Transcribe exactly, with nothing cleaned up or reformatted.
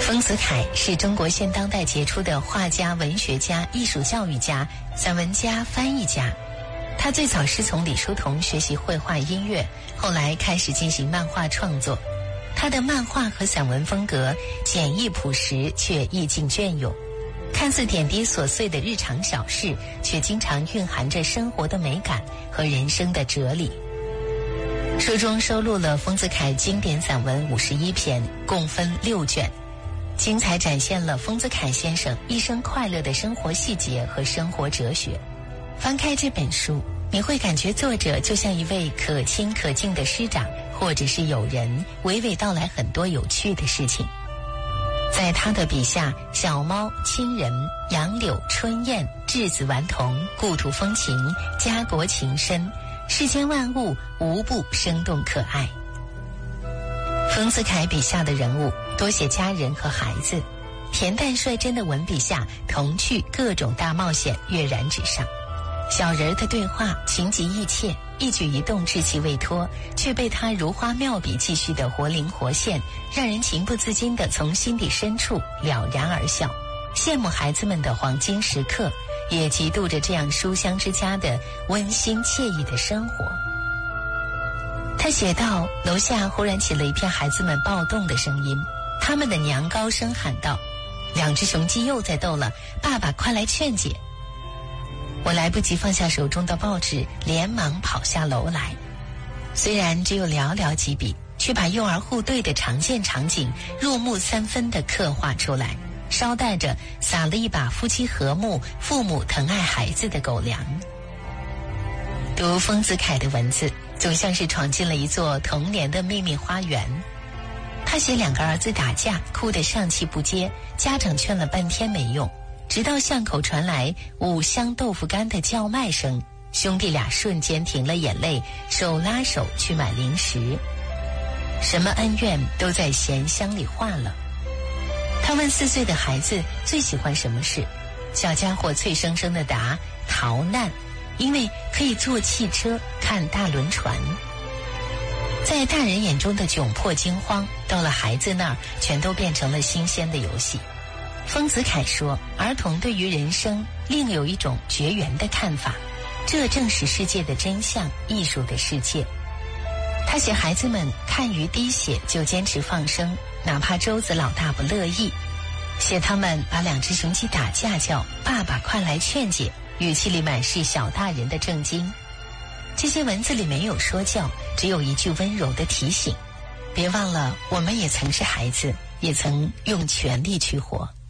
丰子恺是中国现当代杰出的画家、文学家、艺术教育家、散文家、翻译家。他最早是从李叔同学习绘画、音乐，后来开始进行漫画创作。他的漫画和散文风格简易朴实，却意境隽永，看似点滴琐碎的日常小事，却经常蕴含着生活的美感和人生的哲理。书中收录了丰子恺经典散文五十一篇，共分六卷，精彩展现了丰子恺先生一生快乐的生活细节和生活哲学。翻开这本书，你会感觉作者就像一位可亲可敬的师长，或者是友人，娓娓道来很多有趣的事情。在他的笔下，小猫、亲人、杨柳、春燕、稚子顽童、故土风情、家国情深，世间万物无不生动可爱。丰子恺笔下的人物多写家人和孩子，恬淡率真的文笔下，童趣各种大冒险跃然纸上。小人儿的对话情极意切，一举一动稚气未脱，却被他如花妙笔继续的活灵活现，让人情不自禁地从心底深处了然而笑，羡慕孩子们的黄金时刻，也嫉妒着这样书香之家的温馨惬意的生活。他写道，楼下忽然起了一片孩子们暴动的声音，他们的娘高声喊道：两只雄鸡又在斗了，爸爸快来劝解。我来不及放下手中的报纸，连忙跑下楼来。虽然只有寥寥几笔，却把幼儿互对的常见场景入木三分地刻画出来，捎带着撒了一把夫妻和睦、父母疼爱孩子的狗粮。读丰子恺的文字，总像是闯进了一座童年的秘密花园。他写两个儿子打架，哭得上气不接，家长劝了半天没用，直到巷口传来五香豆腐干的叫卖声，兄弟俩瞬间停了眼泪，手拉手去买零食。什么恩怨都在咸香里化了。他问四岁的孩子最喜欢什么事，小家伙脆生生地答：逃难，因为可以坐汽车看大轮船。在大人眼中的窘迫惊慌，到了孩子那儿全都变成了新鲜的游戏。丰子恺说，儿童对于人生另有一种绝缘的看法，这正是世界的真相，艺术的世界。他写孩子们看鱼滴血就坚持放生，哪怕周子老大不乐意。写他们把两只雄鸡打架叫爸爸快来劝解，语气里满是小大人的震惊。这些文字里没有说教，只有一句温柔的提醒：别忘了我们也曾是孩子，也曾用全力去活。